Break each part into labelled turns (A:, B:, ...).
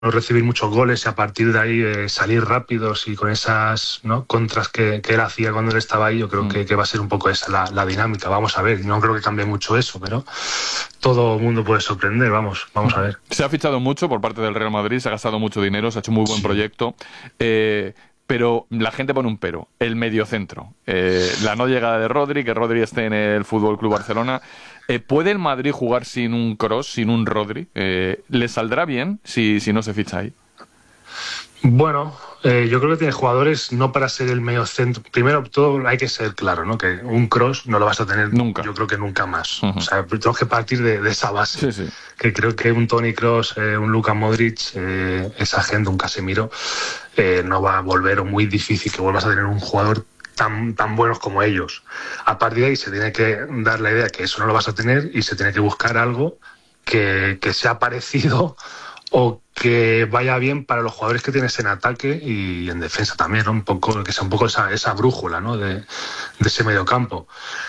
A: recibir muchos goles y a partir de ahí salir rápidos y con esas, ¿no?, contras que él hacía cuando él estaba ahí. Yo creo que va a ser un poco esa la dinámica. Vamos a ver, no creo que cambie mucho eso, pero todo el mundo puede sorprender. Vamos a ver.
B: Se ha fichado mucho por parte del Real Madrid, se ha gastado mucho dinero, se ha hecho un muy buen proyecto. Pero la gente pone un pero, el mediocentro. La no llegada de Rodri, que Rodri esté en el Fútbol Club Barcelona. ¿Puede el Madrid jugar sin un Kroos, sin un Rodri? ¿Le saldrá bien si no se ficha ahí?
A: Bueno, yo creo que tiene jugadores no para ser el mediocentro. Primero todo hay que ser claro, ¿no?, que un Kroos no lo vas a tener nunca. Yo creo que nunca más. O sea, tenemos que partir de esa base. Sí. Que creo que un Toni Kroos, un Luka Modric, esa gente, un Casemiro, no va a volver, o muy difícil que vuelvas a tener un jugador tan buenos como ellos. A partir de ahí se tiene que dar la idea que eso no lo vas a tener y se tiene que buscar algo que sea parecido o que vaya bien para los jugadores que tienes en ataque y en defensa también, ¿no? Un poco, que sea un poco esa brújula, ¿no?, de ese mediocampo.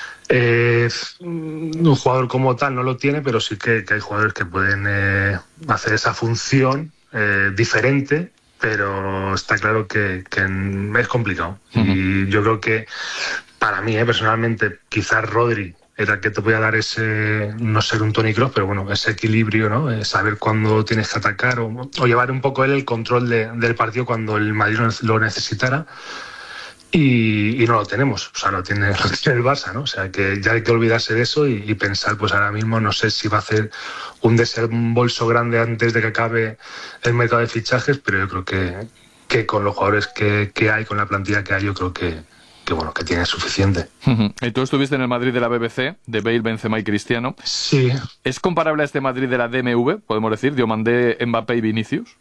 A: Un jugador como tal no lo tiene, pero sí que hay jugadores que pueden hacer esa función diferente, pero está claro que es complicado. Y yo creo que para mí, personalmente, quizás Rodri era que te voy a dar ese, no ser un Toni Kroos, pero bueno, ese equilibrio, ¿no? Saber cuándo tienes que atacar o llevar un poco él el control del partido cuando el Madrid lo necesitara. Y no lo tenemos, o sea, lo tiene el Barça, ¿no? O sea, que ya hay que olvidarse de eso y pensar, pues ahora mismo no sé si va a hacer un desembolso grande antes de que acabe el mercado de fichajes, pero yo creo que con los jugadores que hay, con la plantilla que hay, yo creo que bueno, que tiene suficiente.
B: Y tú estuviste en el Madrid de la BBC, de Bale, Benzema y Cristiano.
A: Sí.
B: ¿Es comparable a este Madrid de la DMV, podemos decir, Diomandé, Mbappé y Vinicius?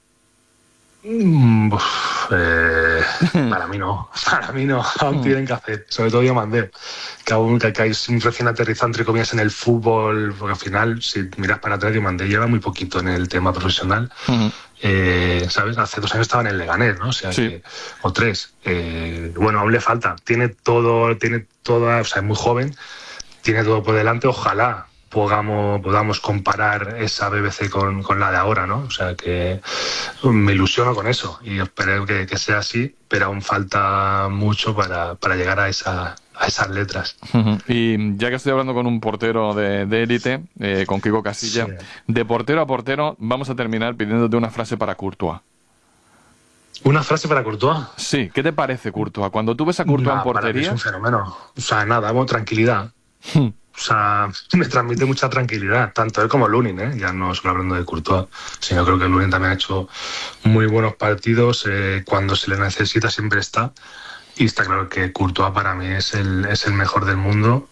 A: Para mí no, aún tienen que hacer, sobre todo Diomandé, que es un recién aterrizado entre comillas en el fútbol, porque al final, si miras para atrás, Diomandé lleva muy poquito en el tema profesional. ¿Sabes? Hace 2 años estaba en el Leganés, ¿no? O sea, sí. O 3. Bueno, aún le falta. Tiene toda, o sea, es muy joven, tiene todo por delante. Ojalá podamos comparar esa BBC con la de ahora, ¿no? O sea, que me ilusiono con eso y espero que sea así, pero aún falta mucho para llegar a esas letras.
B: Y ya que estoy hablando con un portero de élite, con Quico Casilla, sí, de portero a portero, vamos a terminar pidiéndote una frase para Courtois.
A: ¿Una frase para Courtois?
B: Sí, ¿qué te parece Courtois? Cuando tú ves a Courtois en portería...
A: Para mí es un fenómeno. O sea, nada, tranquilidad. O sea, me transmite mucha tranquilidad, tanto él como Lunin, ¿eh? Ya no solo hablando de Courtois, sino creo que Lunin también ha hecho muy buenos partidos, cuando se le necesita siempre está, y está claro que Courtois para mí es el mejor del mundo,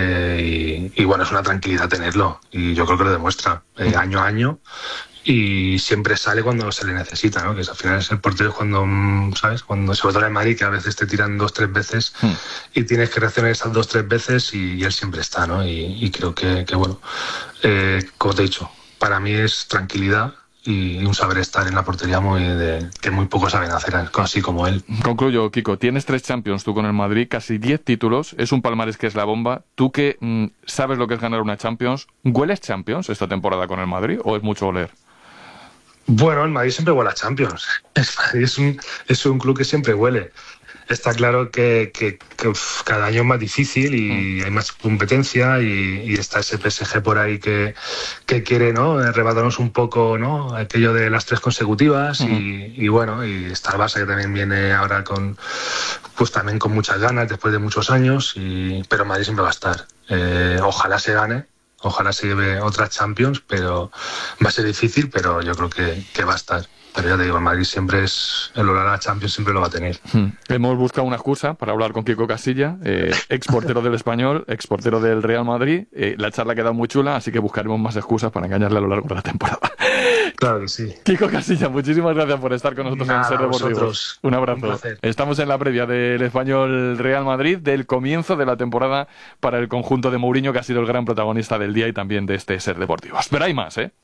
A: y bueno, es una tranquilidad tenerlo, y yo creo que lo demuestra año a año, y siempre sale cuando se le necesita, ¿no? Que al final es el portero cuando, ¿sabes? Cuando, sobre todo en Madrid, que a veces te tiran 2-3 veces y tienes que reaccionar esas 2-3 veces y él siempre está, ¿no? Y creo que bueno, como te he dicho, para mí es tranquilidad y un saber estar en la portería que muy pocos saben hacer, así como él.
B: Concluyo, Quico, tienes 3 Champions tú con el Madrid, casi 10 títulos, es un palmarés que es la bomba. Tú que sabes lo que es ganar una Champions, ¿hueles Champions esta temporada con el Madrid o es mucho oler?
A: Bueno, el Madrid siempre huele a Champions. El Madrid es un club que siempre huele. Está claro que cada año es más difícil y hay más competencia y está ese PSG por ahí que quiere, ¿no?, arrebatarnos un poco, ¿no?, aquello de las 3 consecutivas y bueno, y está el Barça que también viene ahora también con muchas ganas después de muchos años, pero Madrid siempre va a estar. Ojalá se gane. Ojalá se lleve otras Champions, pero va a ser difícil, pero yo creo que va a estar. Pero ya te digo, el Madrid siempre el olor a la Champions siempre lo va a tener.
B: Hemos buscado una excusa para hablar con Quico Casilla, ex portero del Español, ex portero del Real Madrid. La charla ha quedado muy chula, así que buscaremos más excusas para engañarle a lo largo de la temporada.
A: Claro que sí.
B: Quico Casilla, muchísimas gracias por estar con nosotros en Ser Deportivo. Un abrazo. Estamos en la previa del Español Real Madrid, del comienzo de la temporada para el conjunto de Mourinho, que ha sido el gran protagonista del día y también de este Ser Deportivo. Pero hay más, ¿eh?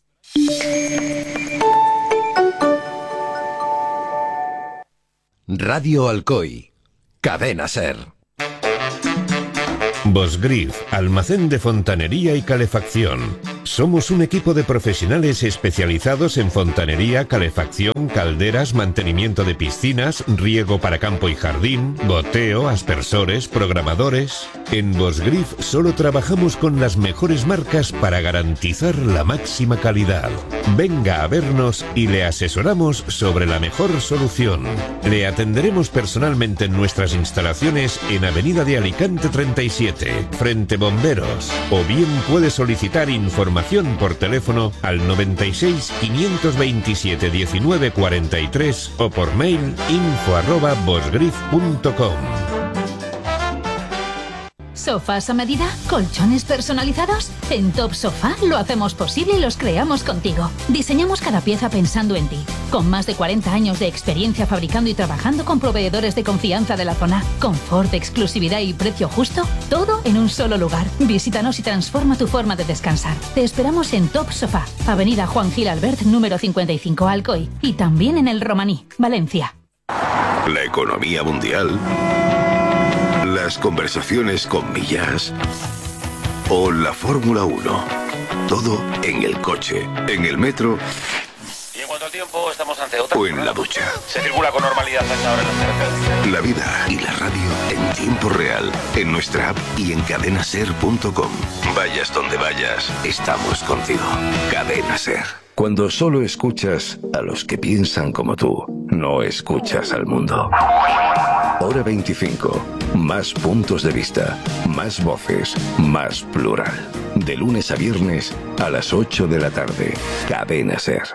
C: Radio Alcoy, Cadena Ser.
D: Bosgrif, almacén de fontanería y calefacción.
C: Somos un equipo de profesionales especializados en fontanería, calefacción, calderas, mantenimiento de piscinas, riego para campo y jardín, goteo, aspersores, programadores. En Bosgrif solo trabajamos con las mejores marcas para garantizar la máxima calidad. Venga a vernos y le asesoramos sobre la mejor solución. Le atenderemos personalmente en nuestras instalaciones en Avenida de Alicante 37, frente Bomberos, o bien puede solicitar información por teléfono al 96 527 19 43 o por mail info@bosgrif.com.
D: ¿Sofás a medida? ¿Colchones personalizados? En Top Sofá lo hacemos posible y los creamos contigo. Diseñamos cada pieza pensando en ti. Con más de 40 años de experiencia fabricando y trabajando con proveedores de confianza de la zona. Confort, exclusividad y precio justo. Todo en un solo lugar. Visítanos y transforma tu forma de descansar. Te esperamos en Top Sofá, Avenida Juan Gil Albert, número 55, Alcoy. Y también en el Romaní, Valencia.
E: La economía mundial, las conversaciones con Millás o la Fórmula 1. Todo en el coche, en el metro.
F: Y en cuanto al tiempo, estamos ante otra.
E: O en la ducha.
F: Se circula con normalidad hasta ahora en las carreteras.
E: La vida y la radio en tiempo real, en nuestra app y en cadenaser.com. Vayas donde vayas, estamos contigo. Cadena Ser. Cuando solo escuchas a los que piensan como tú, no escuchas al mundo. Hora 25. Más puntos de vista, más voces, más plural. De lunes a viernes a las 8 de la tarde. Cadena Ser.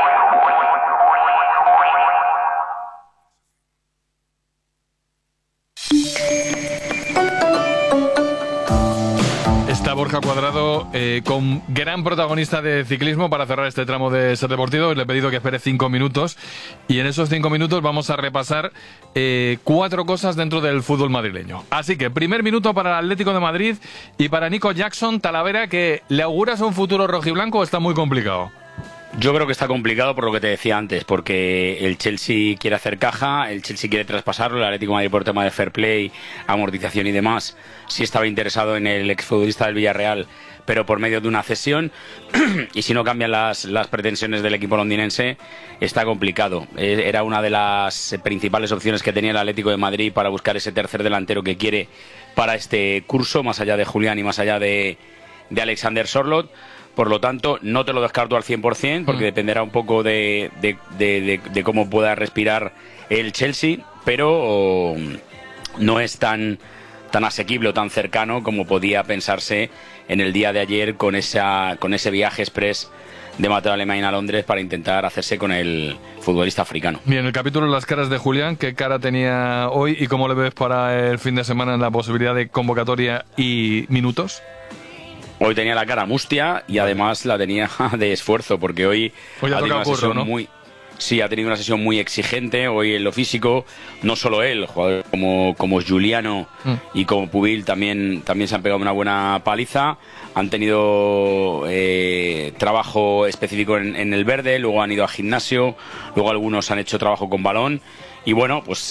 B: Está Borja Cuadrado con gran protagonista de ciclismo para cerrar este tramo de Ser Deportivo. Le he pedido que espere 5 minutos y en esos 5 minutos vamos a repasar 4 cosas dentro del fútbol madrileño. Así que primer minuto para el Atlético de Madrid y para Nico Jackson Talavera, que ¿le auguras un futuro rojiblanco o está muy complicado?
G: Yo creo que está complicado por lo que te decía antes, porque el Chelsea quiere hacer caja, el Chelsea quiere traspasarlo, el Atlético de Madrid por tema de fair play, amortización y demás, sí estaba interesado en el exfutbolista del Villarreal, pero por medio de una cesión, y si no cambian las pretensiones del equipo londinense, está complicado. Era una de las principales opciones que tenía el Atlético de Madrid para buscar ese tercer delantero que quiere para este curso, más allá de Julián y más allá de Alexander Sorloth. Por lo tanto, no te lo descarto al 100%, porque dependerá un poco de cómo pueda respirar el Chelsea, pero no es tan asequible o tan cercano como podía pensarse en el día de ayer con ese viaje express de Mateo Alemán a Londres para intentar hacerse con el futbolista africano.
B: Bien, el capítulo Las caras de Julián, ¿qué cara tenía hoy y cómo le ves para el fin de semana en la posibilidad de convocatoria y minutos?
G: Hoy tenía la cara mustia y además la tenía de esfuerzo, porque hoy
B: ha tenido una sesión, ¿no?
G: Sí, ha tenido una sesión muy exigente hoy en lo físico. No solo él, jugadores como Giuliano y como Pubil también se han pegado una buena paliza. Han tenido trabajo específico en el verde, luego han ido a gimnasio, luego algunos han hecho trabajo con balón. Y bueno, pues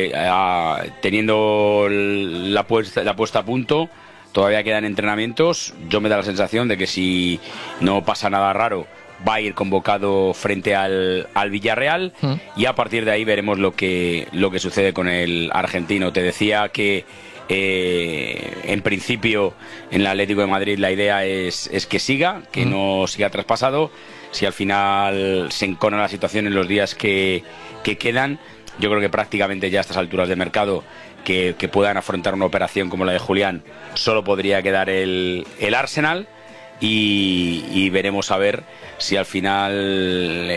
G: teniendo la puesta a punto, todavía quedan entrenamientos. Yo me da la sensación de que si no pasa nada raro, va a ir convocado frente al Villarreal y a partir de ahí veremos lo que sucede con el argentino. Te decía que en principio en el Atlético de Madrid la idea es que siga, que no siga traspasado. Si al final se encona la situación en los días que quedan, yo creo que prácticamente ya a estas alturas de mercado que puedan afrontar una operación como la de Julián, solo podría quedar el Arsenal y veremos a ver si al final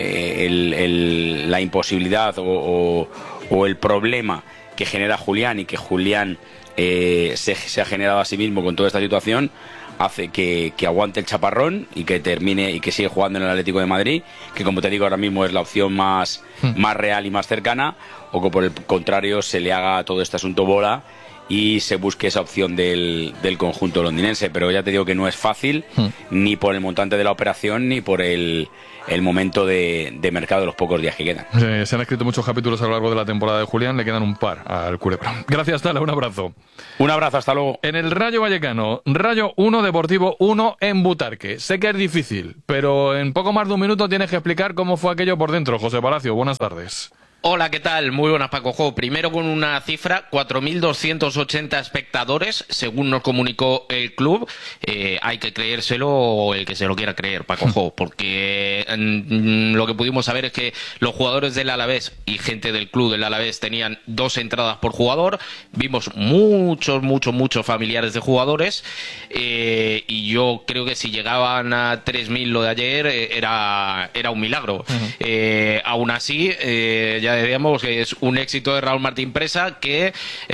G: la imposibilidad o el problema que genera Julián y que Julián se ha generado a sí mismo con toda esta situación hace que aguante el chaparrón y que termine y que siga jugando en el Atlético de Madrid, que como te digo ahora mismo es la opción más real y más cercana, o que por el contrario se le haga todo este asunto bola y se busque esa opción del conjunto londinense. Pero ya te digo que no es fácil, ni por el montante de la operación, ni por el momento de mercado de los pocos días que quedan.
B: Se han escrito muchos capítulos a lo largo de la temporada de Julián, le quedan un par al Culebra. Gracias, Tala, un abrazo.
G: Un abrazo, hasta luego.
B: En el Rayo Vallecano, Rayo 1, Deportivo 1 en Butarque. Sé que es difícil, pero en poco más de un minuto tienes que explicar cómo fue aquello por dentro. José Palacio, buenas tardes.
H: Hola, ¿qué tal? Muy buenas, Paco Jo. Primero con una cifra, 4.280 espectadores, según nos comunicó el club. Hay que creérselo el que se lo quiera creer, Paco Jo, porque lo que pudimos saber es que los jugadores del Alavés y gente del club del Alavés tenían 2 entradas por jugador. Vimos muchos familiares de jugadores, y yo creo que si llegaban a 3.000 lo de ayer era un milagro. Aún así, ya decíamos que es un éxito de Raúl Martín Presa, que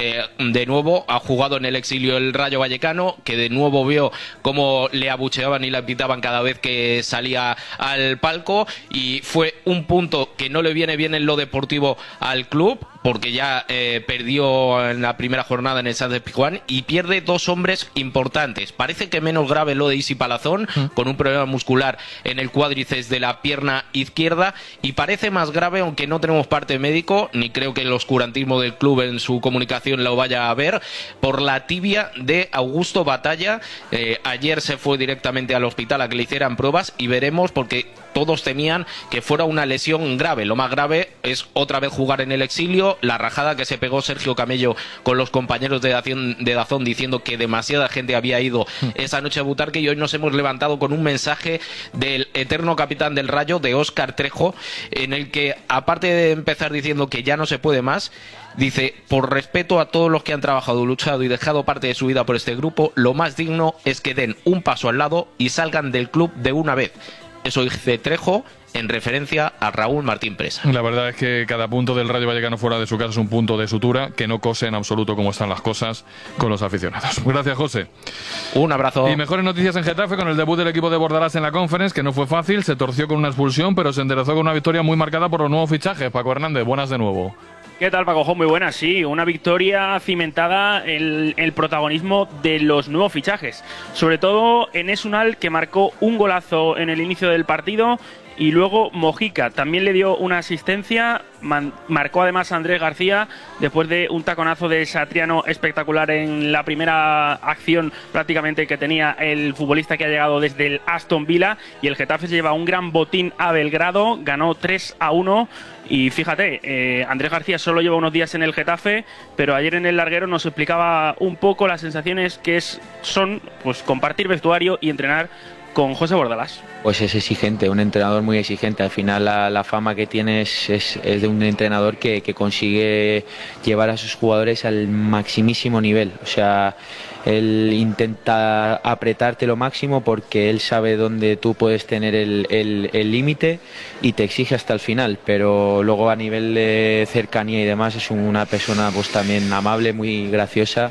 H: de nuevo ha jugado en el exilio el Rayo Vallecano, que de nuevo vio cómo le abucheaban y le pitaban cada vez que salía al palco, y fue un punto que no le viene bien en lo deportivo al club, porque ya perdió en la primera jornada en el Sánchez Pizjuán y pierde 2 hombres importantes. Parece que menos grave lo de Isi Palazón, con un problema muscular en el cuádriceps de la pierna izquierda, y parece más grave, aunque no tenemos parte médico, ni creo que el oscurantismo del club en su comunicación lo vaya a ver, por la tibia de Augusto Batalla. Ayer se fue directamente al hospital a que le hicieran pruebas, y veremos, porque todos temían que fuera una lesión grave. Lo más grave es otra vez jugar en el exilio, la rajada que se pegó Sergio Camello con los compañeros de Dazón diciendo que demasiada gente había ido esa noche a Butarque, y hoy nos hemos levantado con un mensaje del eterno capitán del Rayo, de Óscar Trejo, en el que, aparte de empezar diciendo que ya no se puede más, dice: por respeto a todos los que han trabajado, luchado y dejado parte de su vida por este grupo, lo más digno es que den un paso al lado y salgan del club de una vez. Eso dice Trejo en referencia a Raúl Martín Presa.
B: La verdad es que cada punto del Rayo Vallecano fuera de su casa es un punto de sutura que no cose en absoluto cómo están las cosas con los aficionados. Gracias, José.
H: Un abrazo.
B: Y mejores noticias en Getafe con el debut del equipo de Bordalás en la Conference, que no fue fácil, se torció con una expulsión, pero se enderezó con una victoria muy marcada por los nuevos fichajes. Paco Hernández, buenas de nuevo.
I: ¿Qué tal, Paco Jo? Muy buenas, sí. Una victoria cimentada en el protagonismo de los nuevos fichajes. Sobre todo Enes Unal, que marcó un golazo en el inicio del partido, y luego Mojica también le dio una asistencia. Marcó además Andrés García después de un taconazo de Satriano espectacular en la primera acción prácticamente que tenía el futbolista que ha llegado desde el Aston Villa. Y el Getafe se lleva un gran botín a Belgrado, ganó 3-1. Y fíjate, Andrés García solo lleva unos días en el Getafe, pero ayer en el larguero nos explicaba un poco las sensaciones que son pues compartir vestuario y entrenar con José Bordalás.
J: Pues es exigente, un entrenador muy exigente. Al final la fama que tiene es de un entrenador que consigue llevar a sus jugadores al maximísimo nivel. O sea, él intenta apretarte lo máximo porque él sabe dónde tú puedes tener el límite y te exige hasta el final. Pero luego a nivel de cercanía y demás es una persona pues también amable, muy graciosa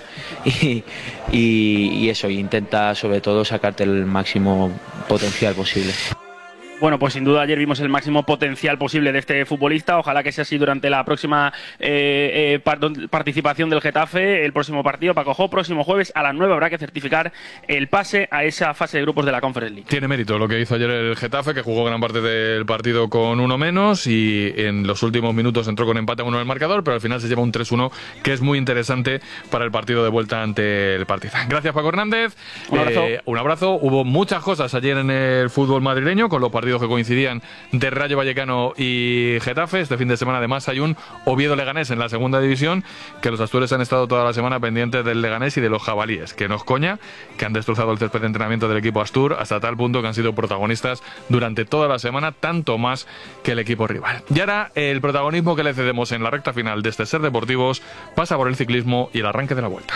J: y eso, intenta sobre todo sacarte el máximo potencial posible.
I: Bueno, pues sin duda ayer vimos el máximo potencial posible de este futbolista. Ojalá que sea así durante la próxima participación del Getafe, el próximo partido. Paco Jo, próximo jueves a las 9 habrá que certificar el pase a esa fase de grupos de la Conference League.
B: Tiene mérito lo que hizo ayer el Getafe, que jugó gran parte del partido con uno menos y en los últimos minutos entró con empate a 1 en el marcador, pero al final se lleva un 3-1 que es muy interesante para el partido de vuelta ante el Partizan. Gracias, Paco Hernández.
I: Un abrazo.
B: Un abrazo. Hubo muchas cosas ayer en el fútbol madrileño con los partidos que coincidían de Rayo Vallecano y Getafe. Este fin de semana además hay un Oviedo-Leganés en la segunda división, que los astures han estado toda la semana pendientes del Leganés y de los jabalíes, que no es coña, que han destrozado el césped de entrenamiento del equipo astur hasta tal punto que han sido protagonistas durante toda la semana, tanto más que el equipo rival. Y ahora el protagonismo que le cedemos en la recta final de este Ser Deportivos pasa por el ciclismo y el arranque de la Vuelta.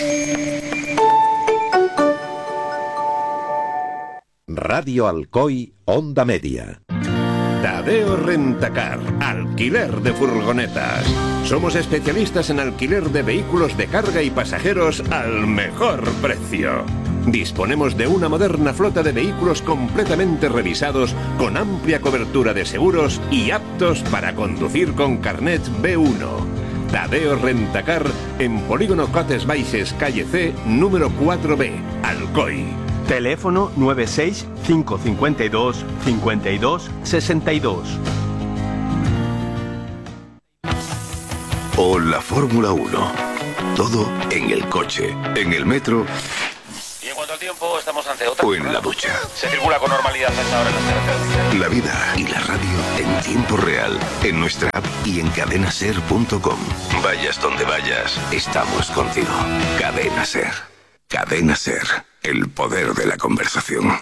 C: Radio Alcoy, Onda Media. Tadeo Rentacar, alquiler de furgonetas. Somos especialistas en alquiler de vehículos de carga y pasajeros al mejor precio. Disponemos de una moderna flota de vehículos completamente revisados, con amplia cobertura de seguros y aptos para conducir con carnet B1. Tadeo Rentacar en Polígono Cotes Baixes, calle C, número 4B, Alcoy.
K: Teléfono 96 552 52 62.
E: O la Fórmula 1. Todo en el coche, en el metro.
F: Y en cuanto al tiempo, estamos ante otra.
E: O en la ducha.
F: Se circula con normalidad a esta hora en las carreteras.
E: La vida y la radio en tiempo real, en nuestra app y en cadenaser.com. Vayas donde vayas, estamos contigo. Cadena Ser. Cadena Ser. El poder de la conversación.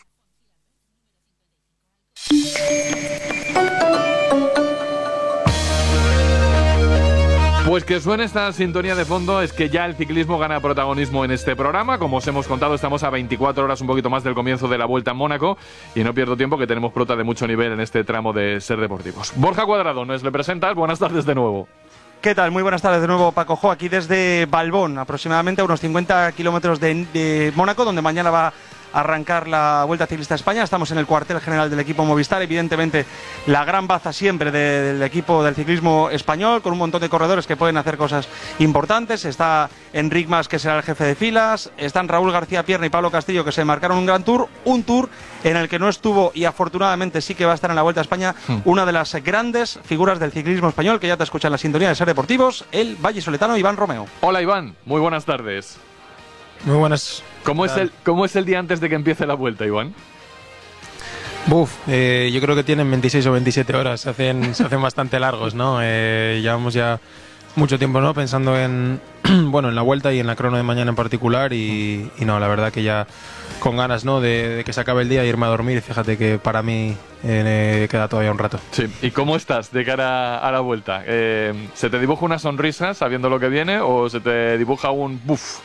B: Pues que suene esta sintonía de fondo es que ya el ciclismo gana protagonismo en este programa. Como os hemos contado, estamos a 24 horas, un poquito más del comienzo de la Vuelta en Mónaco, y no pierdo tiempo que tenemos prota de mucho nivel en este tramo de Ser Deportivos. Borja Cuadrado, nos le presentas. Buenas tardes de nuevo.
L: ¿Qué tal? Muy buenas tardes de nuevo, Paco Jo, aquí desde Valbón, aproximadamente a unos 50 kilómetros de Mónaco, donde mañana va a arrancar la Vuelta Ciclista a España. Estamos en el cuartel general del equipo Movistar, evidentemente la gran baza siempre del equipo del ciclismo español, con un montón de corredores que pueden hacer cosas importantes. Está Enric Mas, que será el jefe de filas, están Raúl García Pierna y Pablo Castillo, que se marcaron un gran tour, un tour en el que no estuvo, y afortunadamente sí que va a estar en la Vuelta a España, una de las grandes figuras del ciclismo español, que ya te escucha en la sintonía de Ser Deportivos, el vallisoletano Iván Romeo.
B: Hola Iván, muy buenas tardes.
M: Muy buenas.
B: ¿Cómo es el día antes de que empiece la Vuelta, Iván?
M: Yo creo que tienen 26 o 27 horas, se hacen bastante largos, ¿no? Llevamos ya mucho tiempo, ¿no?, pensando en en la Vuelta y en la crono de mañana en particular, y no, la verdad que ya con ganas, ¿no?, de que se acabe el día e irme a dormir. Fíjate que para mí queda todavía un rato.
B: Sí. ¿Y cómo estás de cara a la Vuelta? ¿Se te dibuja una sonrisa sabiendo lo que viene o se te dibuja un buf?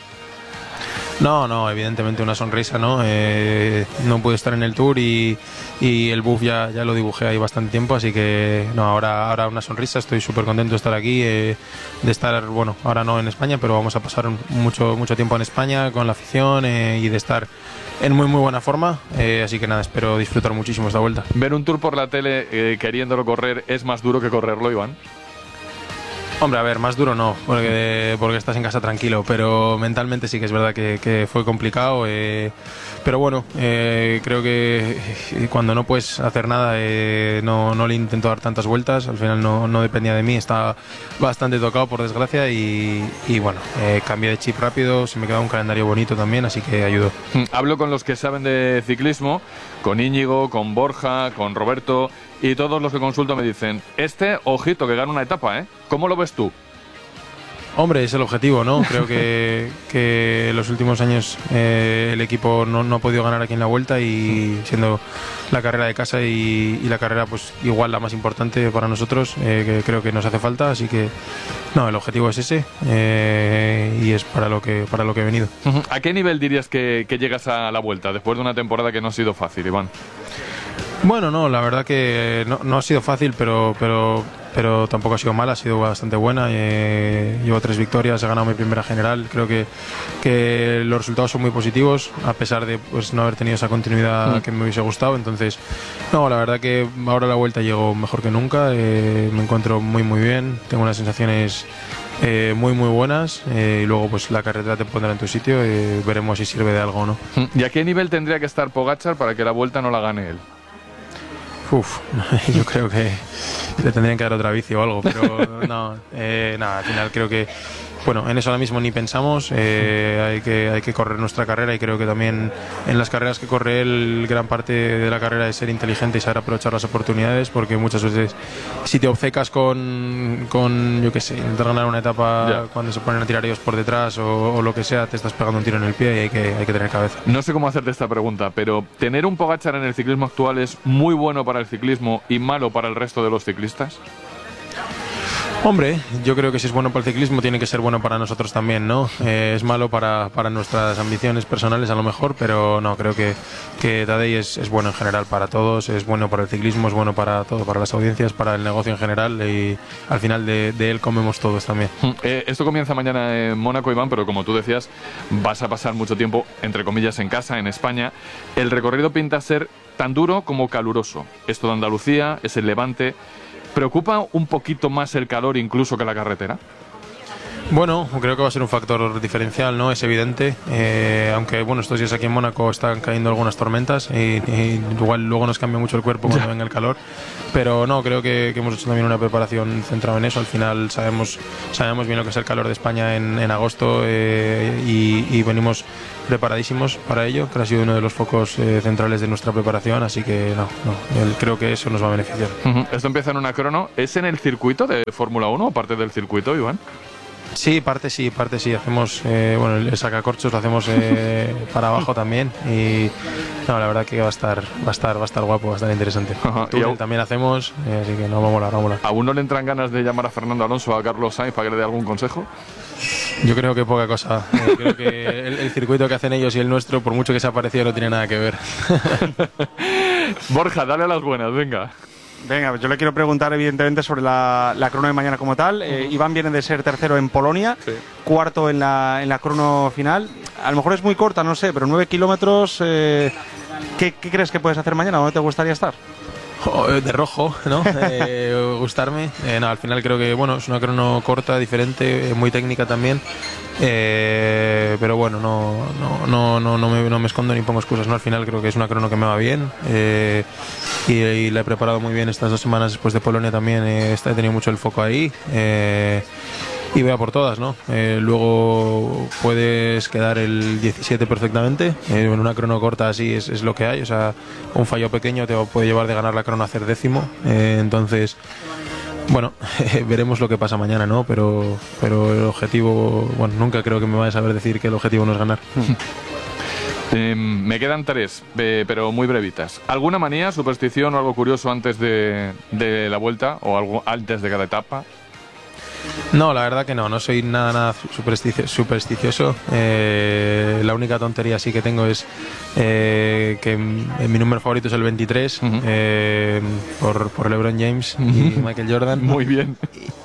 M: No, evidentemente una sonrisa, ¿no? No pude estar en el Tour y el buff ya lo dibujé ahí bastante tiempo, así que no, ahora una sonrisa. Estoy súper contento de estar aquí, de estar, ahora no en España, pero vamos a pasar mucho tiempo en España con la afición, y de estar en muy buena forma, así que nada, espero disfrutar muchísimo esta Vuelta.
B: Ver un Tour por la tele queriéndolo correr es más duro que correrlo, Iván.
M: Hombre, a ver, más duro no, porque estás en casa tranquilo, pero mentalmente sí que es verdad que fue complicado, pero bueno, creo que cuando no puedes hacer nada, no le intento dar tantas vueltas. Al final no dependía de mí, estaba bastante tocado por desgracia, y bueno, cambié de chip rápido, se me quedó un calendario bonito también, así que ayudó.
B: Hablo con los que saben de ciclismo, con Íñigo, con Borja, con Roberto, y todos los que consulto me dicen, ojito, que gana una etapa, ¿eh? ¿Cómo lo ves tú?
M: Hombre, es el objetivo, ¿no? Creo que en los últimos años el equipo no ha podido ganar aquí en la Vuelta, y siendo la carrera de casa y la carrera pues igual la más importante para nosotros, que creo que nos hace falta, así que no, el objetivo es ese, y es para lo que he venido.
B: ¿A qué nivel dirías que llegas a la Vuelta después de una temporada que no ha sido fácil, Iván?
M: Bueno, no, la verdad que no ha sido fácil, pero tampoco ha sido mala, ha sido bastante buena. Llevo 3 victorias, he ganado mi primera general. Creo que los resultados son muy positivos, a pesar de no haber tenido esa continuidad que me hubiese gustado. Entonces, no, la verdad que ahora a la Vuelta llego mejor que nunca, me encuentro muy bien, tengo unas sensaciones muy buenas, y luego pues la carretera te pondrá en tu sitio, veremos si sirve de algo o no.
B: ¿Y a qué nivel tendría que estar Pogačar para que la Vuelta no la gane él?
M: Yo creo que le tendrían que dar otra bici o algo, pero no, nada, al final creo que en eso ahora mismo ni pensamos, hay que correr nuestra carrera, y creo que también en las carreras que corre él, gran parte de la carrera es ser inteligente y saber aprovechar las oportunidades, porque muchas veces si te obcecas con yo qué sé, intentar ganar una etapa cuando se ponen a tirar ellos por detrás o lo que sea, te estás pegando un tiro en el pie, y hay que tener cabeza.
B: No sé cómo hacerte esta pregunta, pero ¿tener un Pogačar en el ciclismo actual es muy bueno para el ciclismo y malo para el resto de los ciclistas?
M: Hombre, yo creo que si es bueno para el ciclismo tiene que ser bueno para nosotros también, ¿no? Es malo para nuestras ambiciones personales a lo mejor, pero no, creo que Tadej es bueno en general para todos, es bueno para el ciclismo, es bueno para todo, para las audiencias, para el negocio en general, y al final de él comemos todos también.
B: Esto comienza mañana en Mónaco, Iván, pero como tú decías, vas a pasar mucho tiempo, entre comillas, en casa, en España. El recorrido pinta ser tan duro como caluroso. Es toda Andalucía, es el Levante. ¿Preocupa un poquito más el calor incluso que la carretera?
M: Bueno, creo que va a ser un factor diferencial, ¿no? Es evidente, aunque bueno, estos días aquí en Mónaco están cayendo algunas tormentas y igual luego nos cambia mucho el cuerpo cuando venga el calor, pero no, creo que hemos hecho también una preparación centrada en eso. Al final sabemos bien lo que es el calor de España en agosto y venimos preparadísimos para ello, que ha sido uno de los focos centrales de nuestra preparación, así que creo que eso nos va a beneficiar.
B: Esto empieza en una crono. ¿Es en el circuito de Fórmula 1 o parte del circuito, Iván?
M: Sí, parte sí. Hacemos, bueno, el sacacorchos lo hacemos para abajo también y no, la verdad que va a estar guapo, va a estar interesante. Túnel también hacemos, así que no, vamos a molar.
B: ¿Aún no le entran ganas de llamar a Fernando Alonso o a Carlos Sainz para que le dé algún consejo?
M: Yo creo que poca cosa. Creo que el circuito que hacen ellos y el nuestro, por mucho que se ha parecido, no tiene nada que ver.
B: Borja, dale a las buenas, venga.
L: Venga, yo le quiero preguntar evidentemente sobre la crono de mañana como tal. Iván viene de ser tercero en Polonia, cuarto en la crono final. A lo mejor es muy corta, no sé, pero 9 kilómetros, ¿qué crees que puedes hacer mañana? ¿Dónde te gustaría estar?
M: De rojo, ¿no? Gustarme. No, al final creo que bueno, es una crono corta, diferente, muy técnica también. Pero bueno, no me escondo ni pongo excusas, ¿no? Al final creo que es una crono que me va bien y la he preparado muy bien estas 2 semanas después de Polonia también. He tenido mucho el foco ahí. Y voy a por todas, ¿no? Luego puedes quedar el 17 perfectamente. En una crono corta así es lo que hay. O sea, un fallo pequeño te puede llevar de ganar la crono a hacer décimo. Entonces, bueno, veremos lo que pasa mañana, ¿no? Pero el objetivo, bueno, nunca creo que me vaya a saber decir que el objetivo no es ganar.
B: Me quedan 3, pero muy brevitas. ¿Alguna manía, superstición o algo curioso antes de la vuelta o algo antes de cada etapa?
M: No, la verdad que no soy nada supersticioso. La única tontería sí que tengo es que mi número favorito es el 23, por LeBron James y Michael Jordan.
B: Muy bien.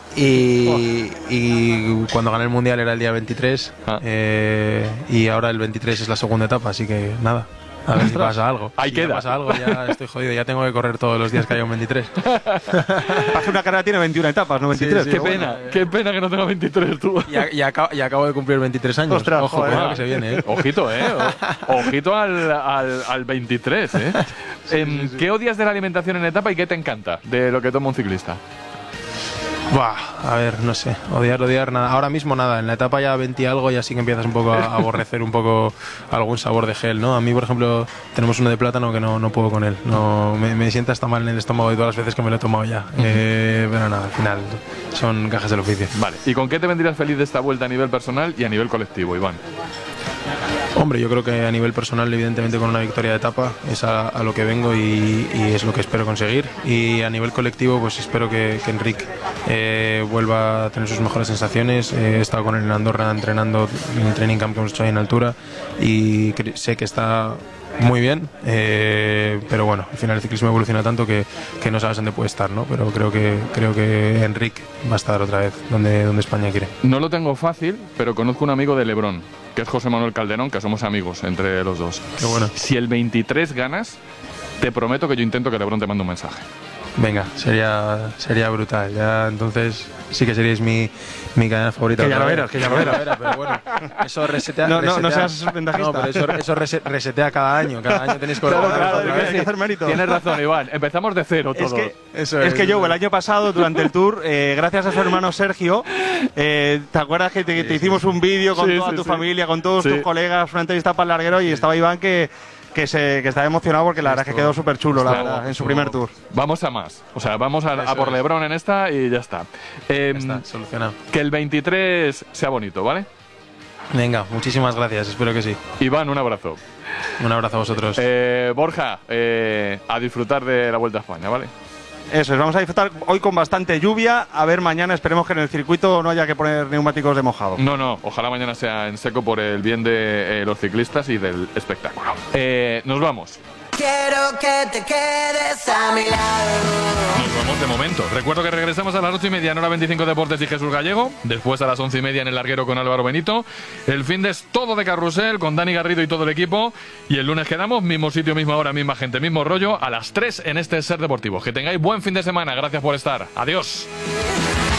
M: Y cuando gané el Mundial era el día 23 y ahora el 23 es la segunda etapa, así que nada. A ver si pasa algo.
B: Ahí queda.
M: Pasa algo, ya estoy jodido, ya tengo que correr todos los días que haya un 23.
L: Hace una carrera tiene 21 etapas, no 23.
B: Sí, qué pena que no tenga 23 tú.
M: Y acabo de cumplir 23 años.
L: Ostras,
M: ojo, cuidado que se viene, ¿eh?
B: Ojito, ojito al 23, ¿eh? Sí. ¿Qué odias de la alimentación en etapa y qué te encanta de lo que toma un ciclista?
M: A ver, no sé, odiar nada. Ahora mismo nada, en la etapa ya 20 y algo ya sí que empiezas un poco a aborrecer un poco algún sabor de gel, ¿no? A mí, por ejemplo, tenemos uno de plátano que no puedo con él. No, me sienta hasta mal en el estómago de todas las veces que me lo he tomado ya. Pero nada, al final son gajes del oficio.
B: Vale, ¿y con qué te vendrías feliz de esta vuelta a nivel personal y a nivel colectivo, Iván?
M: Hombre, yo creo que a nivel personal, evidentemente con una victoria de etapa es a lo que vengo y es lo que espero conseguir. Y a nivel colectivo, pues espero que Enric vuelva a tener sus mejores sensaciones. He estado con él en Andorra entrenando en el training camp que hemos hecho ahí en altura y sé que está muy bien, pero bueno, al final el ciclismo evoluciona tanto que no sabes dónde puede estar, ¿no? Pero creo que Enric va a estar otra vez donde España quiere.
B: No lo tengo fácil, pero conozco un amigo de LeBron, que es José Manuel Calderón, que somos amigos entre los dos.
M: Qué bueno.
B: Si el 23 ganas, te prometo que yo intento que LeBron te mande un mensaje.
M: Venga, sería brutal. Ya entonces sí que seríais mi cadena favorita.
L: Que ya lo verás,
M: pero bueno, eso resetea.
L: No seas ventajista.
M: No, pero eso resetea cada año. Cada año tenéis que
L: hay que hacer mérito.
B: Tienes razón, Iván. Empezamos de cero todo.
L: Es que yo el año pasado, durante el Tour, gracias a su hermano Sergio, ¿te acuerdas que te hicimos un vídeo con toda tu familia, con todos tus colegas, una entrevista para el larguero, y estaba Iván que estaba emocionado porque la verdad es que quedó súper chulo en su primer Tour.
B: Vamos a más. O sea, vamos a por LeBron en esta y ya está.
M: Está solucionado.
B: Que el 23 sea bonito, ¿vale?
M: Venga, muchísimas gracias, espero que sí.
B: Iván, un abrazo.
M: Un abrazo a vosotros.
B: Borja, a disfrutar de la Vuelta a España, ¿vale?
L: Eso es, vamos a disfrutar hoy con bastante lluvia. A ver, mañana esperemos que en el circuito no haya que poner neumáticos de mojado.
B: No, ojalá mañana sea en seco por el bien de los ciclistas y del espectáculo. Nos vamos.
N: Quiero que te quedes a mi lado.
B: Nos vamos de momento. Recuerdo que regresamos a las 8:30 en Hora 25 Deportes y Jesús Gallego. Después a las 11:30 en El Larguero con Álvaro Benito. El fin de es todo de carrusel con Dani Garrido y todo el equipo. Y el lunes quedamos, mismo sitio, misma hora, misma gente, mismo rollo, a las 3 en este Ser Deportivo. Que tengáis buen fin de semana. Gracias por estar. Adiós.